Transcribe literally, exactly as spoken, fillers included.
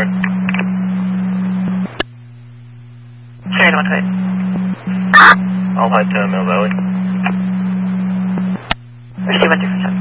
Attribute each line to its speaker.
Speaker 1: turn.
Speaker 2: Sierra one two eight.
Speaker 1: I'll hide to Mill Valley.